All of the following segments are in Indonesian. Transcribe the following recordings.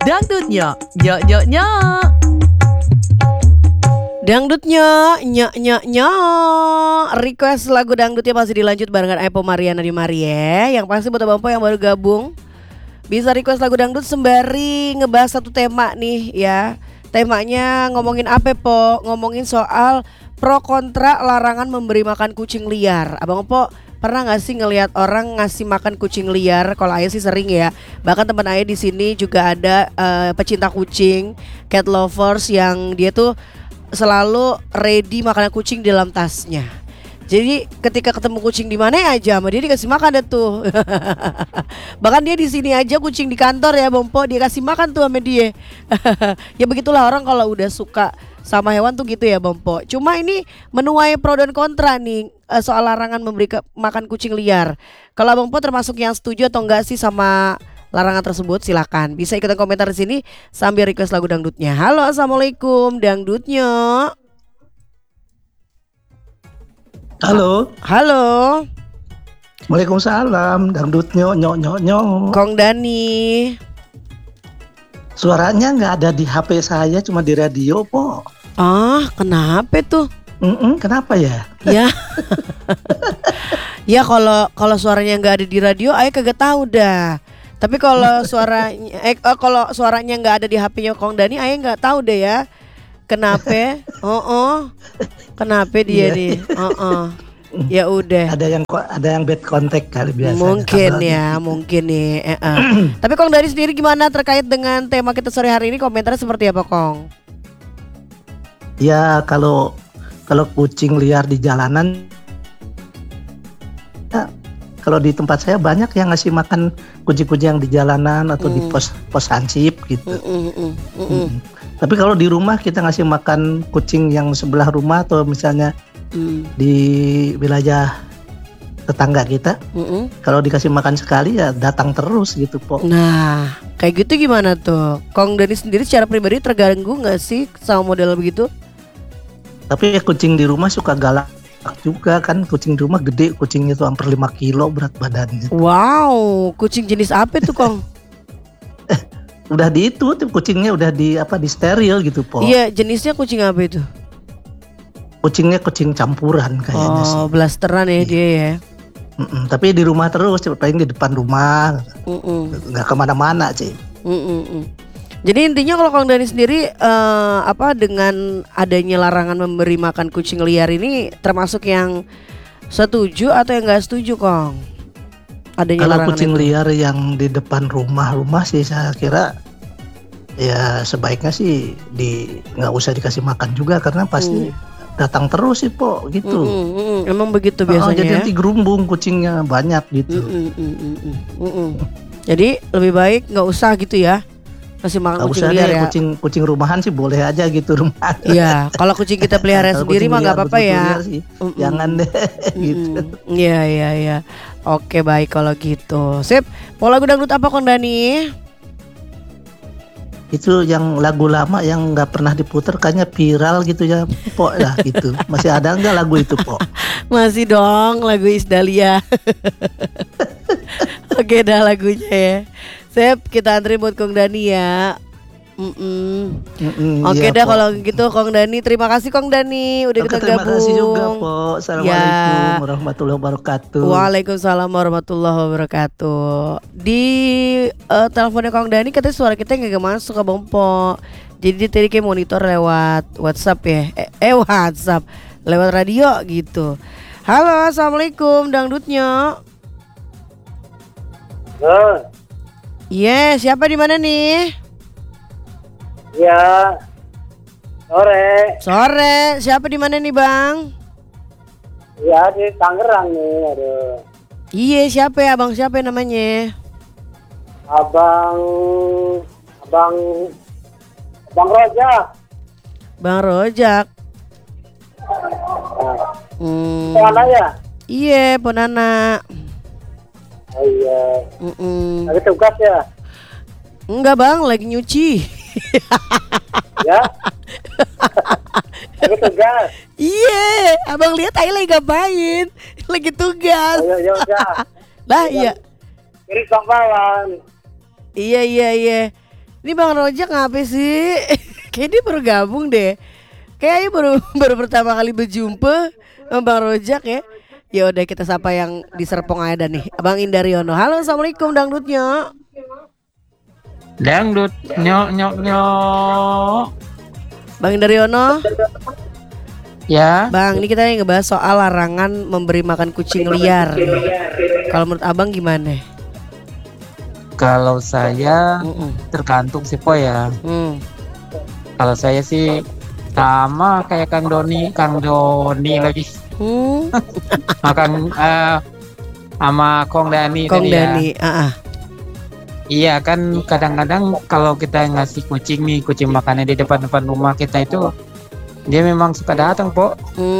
Dangdutnya, nyok nyok nyok. Dangdutnya, nyok nyok nyok. Request lagu dangdutnya masih dilanjut barengan Epo Mariana di Marie. Yang pasti buat Bampo yang baru gabung bisa request lagu dangdut sembari ngebahas satu tema nih ya. Temanya ngomongin apa Po? Ngomongin soal pro kontra larangan memberi makan kucing liar. Abang Po pernah nggak sih ngelihat orang ngasih makan kucing liar? Kalau Ayah sih sering ya. Bahkan teman Ayah di sini juga ada pecinta kucing, cat lovers yang dia tuh selalu ready makanan kucing di dalam tasnya. Jadi ketika ketemu kucing di mana aja sama dia dikasih makan deh tuh. Bahkan dia di sini aja kucing di kantor ya Bompo dia kasih makan tuh sama dia. Ya begitulah orang kalau udah suka sama hewan tuh gitu ya Bompo. Cuma ini menuai pro dan kontra nih soal larangan memberi makan kucing liar. Kalau Bompo termasuk yang setuju atau enggak sih sama larangan tersebut? Silakan bisa ikutan komentar di sini sambil request lagu dangdutnya. Halo, assalamualaikum dangdutnya. Halo. Halo. Waalaikumsalam, dangdutnya nyok nyok nyok. Kong Dani. Suaranya nggak ada di HP saya, cuma di radio, Po. Ah, kenapa tuh? Kenapa ya? Ya. Ya kalau suaranya nggak ada di radio, Ayah kagak tahu dah. Tapi kalau kalau suaranya nggak ada di HP-nya Kong Dani, Ayah nggak tahu deh ya. Kenapa? Kenapa dia nih? Ya udah. Ada yang bad contact kali biasanya. Mungkin ya, mungkin nih. Tapi Kong Dani sendiri gimana terkait dengan tema kita sore hari ini? Komentarnya seperti apa, Kong? Ya kalau kucing liar di jalanan, ya, kalau di tempat saya banyak yang ngasih makan kucing-kucing yang di jalanan atau di pos hansip gitu. Tapi kalau di rumah kita ngasih makan kucing yang sebelah rumah atau misalnya di wilayah tetangga kita, kalau dikasih makan sekali ya datang terus gitu Po. Nah kayak gitu gimana tuh? Kong Dani sendiri secara pribadi terganggu nggak sih sama model begitu? Tapi ya kucing di rumah suka galak juga kan, kucing di rumah gede, kucingnya tuh hampir 5 kilo berat badannya. Wow, kucing jenis apa tuh Kong? Udah kucingnya udah di steril gitu Po. Iya, jenisnya kucing apa itu? Kucingnya kucing campuran kayaknya sih. Oh, blasteran ya dia ya. Tapi di rumah terus, paling di depan rumah, nggak kemana-mana sih. Jadi intinya kalau Kong Dani sendiri dengan adanya larangan memberi makan kucing liar ini termasuk yang setuju atau yang nggak setuju Kong? Adanya kalau kucing itu liar yang di depan rumah sih saya kira ya sebaiknya sih nggak usah dikasih makan juga karena pasti datang terus sih Po gitu. Emang begitu biasanya jadi ya? nanti gerumbung kucingnya banyak gitu. Jadi lebih baik nggak usah gitu ya kasih makan kucing liar ya. Kucing rumahan sih boleh aja gitu rumah. Iya, kalau kucing kita pelihara sendiri mah nggak apa-apa ya. Jangan deh gitu. Iya. Oke baik kalau gitu. Sip. Mau lagu dangdut apa Kong Dani? Itu yang lagu lama yang nggak pernah diputar kayaknya viral gitu ya Po lah gitu. Masih ada nggak lagu itu Po? Masih dong lagu Isdalia. Oke dah lagunya ya. Sip, kita antri buat Kong Dani ya. Oke iya, dah Po. kalau gitu Kong Dani. Terima kasih Kong Dani udah kita gabung. Terima kasih juga Po. Assalamualaikum warahmatullahi wabarakatuh. Waalaikumsalam warahmatullahi wabarakatuh. Di teleponnya Kong Dani katanya suara kita nggak masuk ke Bompo. Jadi tadi kayak monitor lewat WhatsApp ya. WhatsApp lewat radio gitu. Halo, assalamualaikum dangdutnya. Iya, siapa di mana nih? Ya, Sore, siapa di mana nih Bang? ya di Tangerang nih, aduh. Iya, siapa ya Abang siapa namanya? Abang Rojak. Bang Rojak. Mana ya? Iya, Ponana. Oh iya. Lagi tugas ya? Enggak Bang, lagi nyuci. Ya. Lagi tugas. Iya, Abang lihat Ayo lagi ngapain? Lagi tugas. Oh, ya udah. Lah iya. Kiri bangkalan. Iya. Ini Bang Rojak ngapa sih? Kayaknya dia baru gabung deh. Kayaknya baru pertama kali berjumpa sama Bang Rojak ya. Ya udah kita sapa yang di Serpong ada nih, Bang Indaryono. Halo, assalamualaikum dangdutnya. Dangdut nyok nyok nyok. Bang Indaryono. Ya. Bang, ini kita ngebahas soal larangan memberi makan kucing liar. Kalau menurut Abang gimana? Kalau saya tergantung sih po ya. Kalau saya sih sama kayak Kang Doni lagi. Makan sama Kong Dani Kong tadi Dani, ya. Iya kan kadang-kadang kalau kita ngasih kucing makannya di depan rumah kita itu dia memang suka datang po.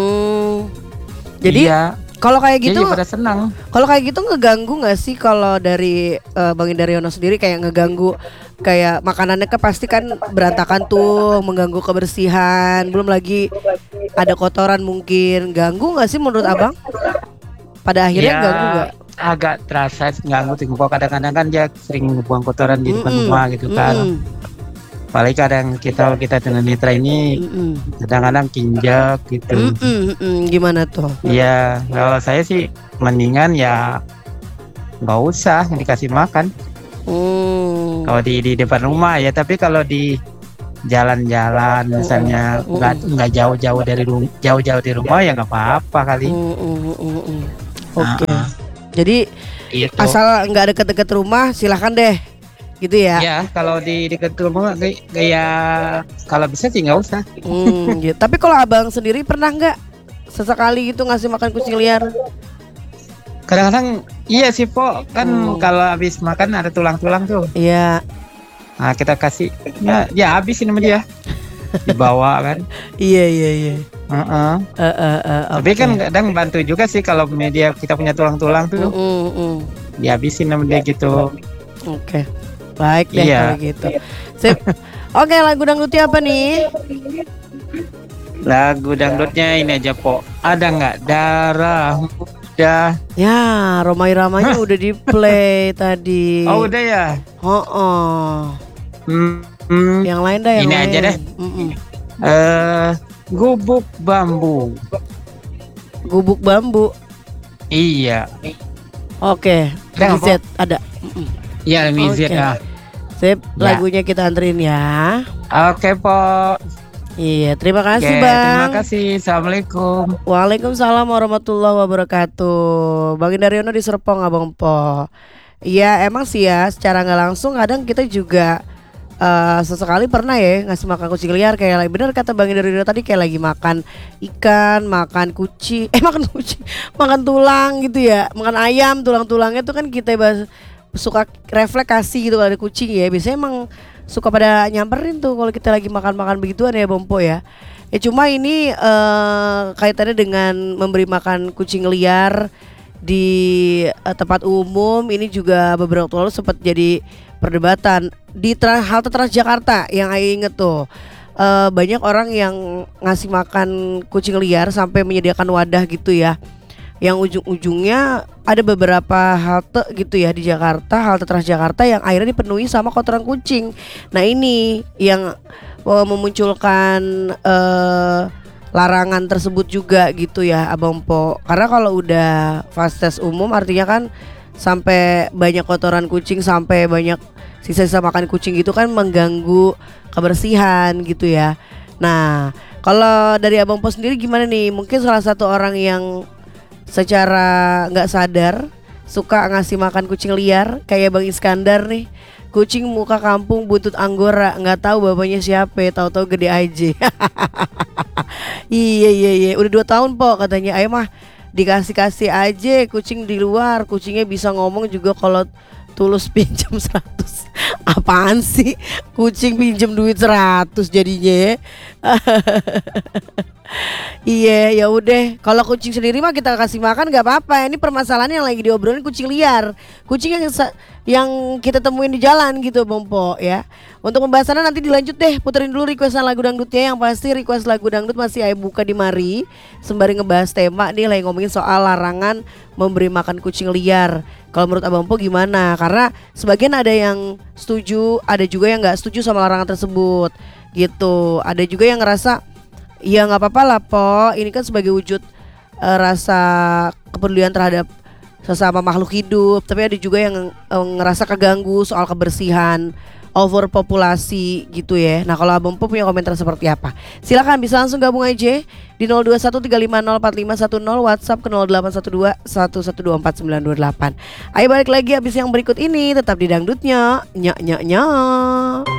Jadi iya. Kalau kayak gitu, pada senang. Kalau kayak gitu ngeganggu nggak sih kalau dari Bang Indaryono sendiri kayak ngeganggu kayak makanannya kan pasti kan berantakan tuh, mengganggu kebersihan, belum lagi ada kotoran mungkin, ganggu nggak sih menurut Abang? Pada akhirnya Ya, ganggu nggak? agak terasa ganggu sih. Kadang-kadang kan dia sering buang kotoran di depan rumah gitu kan. Apalagi kadang kita dengan mitra ini kadang-kadang kinjak gitu. Gimana tuh? Iya, kalau saya sih mendingan ya nggak usah dikasih makan. Kalau di depan rumah ya, tapi kalau di jalan-jalan misalnya nggak jauh-jauh dari rumah ya nggak apa-apa kali. Oke. Jadi Gitu. asal nggak deket-deket rumah silahkan deh, gitu ya? Ya, kalau di dekat rumah kayak kalau bisa sih nggak usah. Gitu. Tapi kalau Abang sendiri pernah nggak sesekali gitu ngasih makan kucing liar? Kadang-kadang iya sih po, kan kalau habis makan ada tulang-tulang tuh. Iya. Nah kita kasih ya habisin sama dia. Dibawa kan. Iya. Tapi kan kadang bantu juga sih kalau media kita punya tulang-tulang tuh. Dihabisin sama dia gitu. Oke. Baik deh Iya. kalau gitu. Sip. Oke, lagu dangdutnya apa nih? Lagu dangdutnya ini aja po. Ada nggak darah muda? Ya, Romai Ramanya udah di play tadi. Oh udah ya. Yang lain dah yang ini lain. aja deh. Gubuk bambu. Gubuk bambu. Iya. Oke. Ada nggak, Z ada. Iya Mizet Oke. ya. Sip, Ya. lagunya kita anterin ya. Oke po. Iya, terima kasih Oke, Bang. terima kasih. Assalamualaikum. Waalaikumsalam warahmatullahi wabarakatuh. Bang Indaryono di Serpong Abang Po. Iya emang sih ya, secara nggak langsung kadang kita juga sesekali pernah ya ngasih makan kucing liar, kayak bener kata Bang Indaryono tadi, kayak lagi makan ikan, makan kucing, makan tulang gitu ya, makan ayam, tulang-tulangnya tuh kan kita suka refleksi gitu kalau ada kucing ya, biasanya emang suka pada nyamperin tuh kalau kita lagi makan-makan begituan ya Bompo ya. Ya cuma ini kaitannya dengan memberi makan kucing liar di tempat umum ini juga beberapa waktu lalu sempat jadi perdebatan di halte Transjakarta yang Ayo inget tuh. Banyak orang yang ngasih makan kucing liar sampai menyediakan wadah gitu ya, yang ujung-ujungnya ada beberapa halte gitu ya di Jakarta, halte Transjakarta yang akhirnya dipenuhi sama kotoran kucing. Nah ini yang memunculkan larangan tersebut juga gitu ya Abang Po. Karena kalau udah fasilitas umum artinya kan sampai banyak kotoran kucing, sampai banyak sisa-sisa makan kucing gitu kan mengganggu kebersihan gitu ya. Nah kalau dari Abang Po sendiri gimana nih? Mungkin salah satu orang yang secara nggak sadar suka ngasih makan kucing liar kayak Bang Iskandar nih. Kucing muka kampung buntut anggora, nggak tahu bapaknya siapa, tahu-tahu gede aja. Iya, udah 2 tahun Po katanya. Ayo mah dikasih aja kucing di luar, kucingnya bisa ngomong juga kalau tulus pinjam 100. Apaan sih kucing pinjam duit 100 jadinya ya. Iya ya udah, kalau kucing sendiri mah kita kasih makan nggak apa-apa. Ini permasalahannya yang lagi diobrolin kucing liar, kucing yang kita temuin di jalan gitu Bang Po ya. Untuk pembahasannya nanti dilanjut deh, puterin dulu requestan lagu dangdutnya. Yang pasti request lagu dangdut masih ayo buka di mari sembari ngebahas tema nih, lagi ngomongin soal larangan memberi makan kucing liar Kalau menurut Abang Po gimana? Karena sebagian ada yang setuju, ada juga yang nggak setuju sama larangan tersebut gitu. Ada juga yang ngerasa ya nggak apa-apa lah Po, ini kan sebagai wujud rasa kepedulian terhadap sesama makhluk hidup. Tapi ada juga yang ngerasa keganggu soal kebersihan, overpopulasi gitu ya. Nah kalau Abang Po punya komentar seperti apa? Silakan bisa langsung gabung aja di 0213504510, WhatsApp ke 081211242928. Ayo balik lagi abis yang berikut ini, tetap di dangdutnya, nyak nyak nyak.